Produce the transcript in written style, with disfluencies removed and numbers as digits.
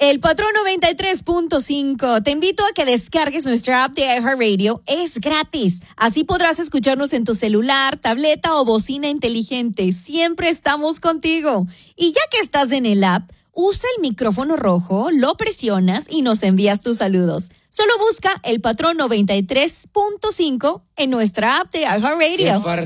El Patrón 93.5. Te invito a que descargues nuestra app de iHeartRadio. Es gratis. Así podrás escucharnos en tu celular, tableta o bocina inteligente. Siempre estamos contigo. Y ya que estás en el app, usa el micrófono rojo, lo presionas y nos envías tus saludos. Solo busca El Patrón 93.5 en nuestra app de iHeartRadio.